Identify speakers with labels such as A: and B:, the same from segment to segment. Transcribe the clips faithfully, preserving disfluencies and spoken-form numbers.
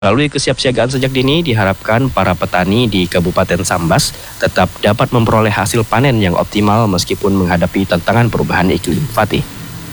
A: Melalui kesiapsiagaan sejak dini, diharapkan para petani di Kabupaten Sambas tetap dapat memperoleh hasil panen yang optimal meskipun menghadapi tantangan perubahan iklim. Fatih.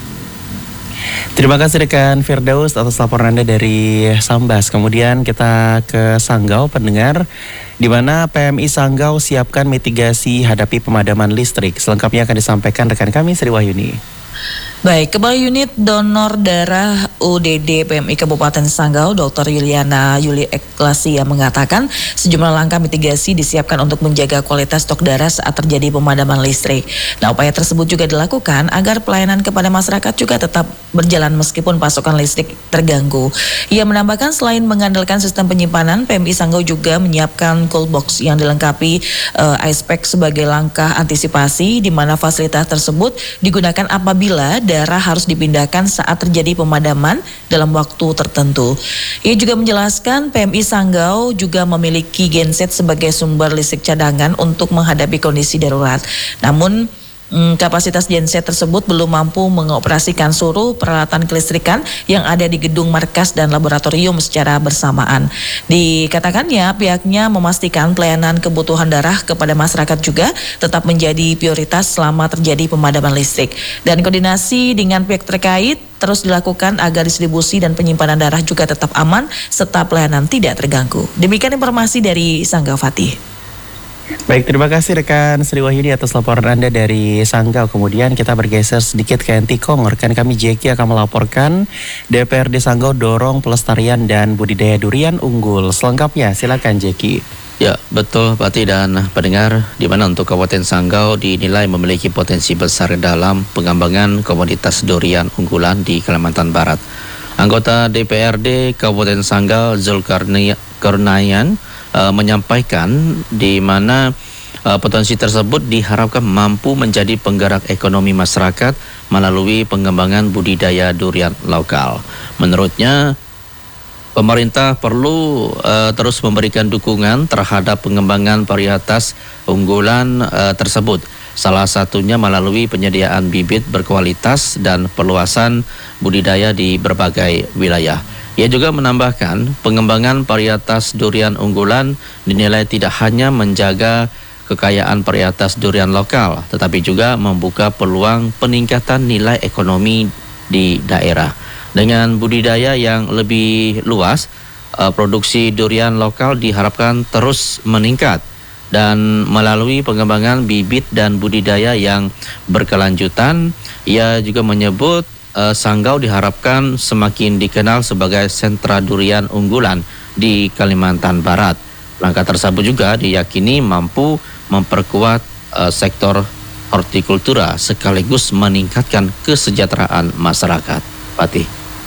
B: Terima kasih rekan Firdaus atas laporan Anda dari Sambas. Kemudian kita ke Sanggau, pendengar, di mana P M I Sanggau siapkan mitigasi hadapi pemadaman listrik. Selengkapnya akan disampaikan rekan kami Sri Wahyuni.
C: Baik, Kepala Unit Donor Darah U D D P M I Kabupaten Sanggau, Doktor Yuliana Yuli Eklasia mengatakan sejumlah langkah mitigasi disiapkan untuk menjaga kualitas stok darah saat terjadi pemadaman listrik. Nah, upaya tersebut juga dilakukan agar pelayanan kepada masyarakat juga tetap berjalan meskipun pasokan listrik terganggu. Ia menambahkan selain mengandalkan sistem penyimpanan, P M I Sanggau juga menyiapkan cold box yang dilengkapi uh, ice pack sebagai langkah antisipasi di mana fasilitas tersebut digunakan apabila darah harus dipindahkan saat terjadi pemadaman dalam waktu tertentu. Ia juga menjelaskan P M I Sanggau juga memiliki genset sebagai sumber listrik cadangan untuk menghadapi kondisi darurat. Namun Hmm, kapasitas genset tersebut belum mampu mengoperasikan seluruh peralatan kelistrikan yang ada di gedung markas dan laboratorium secara bersamaan. Dikatakannya pihaknya memastikan pelayanan kebutuhan darah kepada masyarakat juga tetap menjadi prioritas selama terjadi pemadaman listrik. Dan koordinasi dengan pihak terkait terus dilakukan agar distribusi dan penyimpanan darah juga tetap aman serta pelayanan tidak terganggu. Demikian informasi dari Sanggau, Fatih.
B: Baik, terima kasih rekan Sri Wahyuni atas laporan Anda dari Sanggau. Kemudian kita bergeser sedikit ke Entikong. Rekan kami Jeki akan melaporkan D P R D Sanggau dorong pelestarian dan budidaya durian unggul. Selengkapnya silakan Jeki.
D: Ya, betul Pati dan pendengar, di mana untuk Kabupaten Sanggau dinilai memiliki potensi besar dalam pengembangan komoditas durian unggulan di Kalimantan Barat. Anggota D P R D Kabupaten Sanggau Zulkarnayan Uh, menyampaikan di mana uh, potensi tersebut diharapkan mampu menjadi penggerak ekonomi masyarakat melalui pengembangan budidaya durian lokal. Menurutnya, pemerintah perlu uh, terus memberikan dukungan terhadap pengembangan varietas unggulan uh, tersebut. Salah satunya melalui penyediaan bibit berkualitas dan perluasan budidaya di berbagai wilayah. Ia juga menambahkan pengembangan varietas durian unggulan dinilai tidak hanya menjaga kekayaan varietas durian lokal, tetapi juga membuka peluang peningkatan nilai ekonomi di daerah. Dengan budidaya yang lebih luas, produksi durian lokal diharapkan terus meningkat. Dan melalui pengembangan bibit dan budidaya yang berkelanjutan, ia juga menyebut Uh, Sanggau diharapkan semakin dikenal sebagai sentra durian unggulan di Kalimantan Barat. Langkah tersebut juga diyakini mampu memperkuat uh, sektor hortikultura sekaligus meningkatkan kesejahteraan masyarakat. Fatih.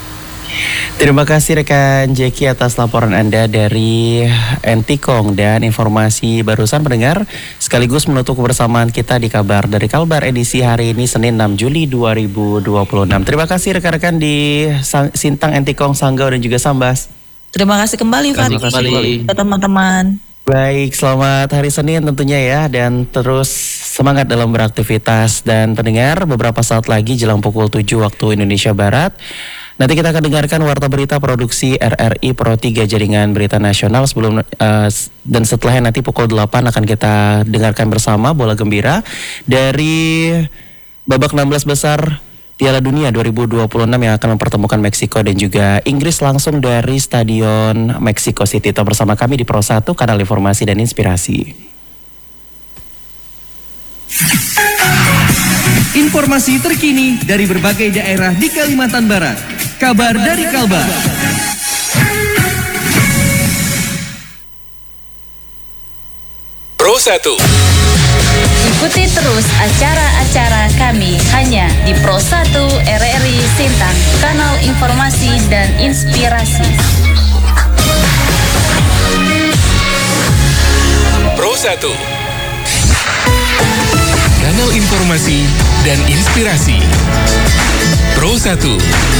B: Terima kasih rekan Jeki atas laporan Anda dari Entikong dan informasi barusan pendengar sekaligus menutup kebersamaan kita di kabar dari Kalbar edisi hari ini Senin enam Juli dua ribu dua puluh enam. Terima kasih rekan-rekan di Sintang, Entikong, Sanggau dan juga Sambas.
C: Terima kasih kembali Fatih.
D: Terima kasih kembali
C: teman-teman.
B: Baik, selamat hari Senin tentunya ya, dan terus semangat dalam beraktivitas. Dan pendengar, beberapa saat lagi jelang pukul tujuh waktu Indonesia Barat, nanti kita akan dengarkan warta berita produksi R R I Pro tiga Jaringan Berita Nasional sebelum uh, dan setelahnya nanti pukul delapan akan kita dengarkan bersama bola gembira dari babak enam belas besar Piala Dunia dua ribu dua puluh enam yang akan mempertemukan Meksiko dan juga Inggris langsung dari Stadion Mexico City. Tetap bersama kami di Pro satu, kanal informasi dan inspirasi.
E: Informasi terkini dari berbagai daerah di Kalimantan Barat. Kabar dari Kalbar.
F: Pro satu.
G: Ikuti terus acara-acara kami hanya di Pro satu R R I Sintang, kanal informasi dan inspirasi.
F: Pro satu. Kanal informasi dan inspirasi. Pro satu.